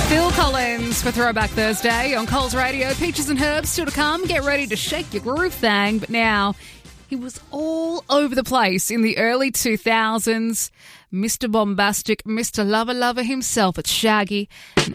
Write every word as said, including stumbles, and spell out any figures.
Phil Collins for Throwback Thursday on Coles Radio. Peaches and Herbs still to come. Get ready to shake your groove thing. But now, he was all over the place in the early two thousands. Mister Bombastic, Mister Lover Lover himself. It's Shaggy and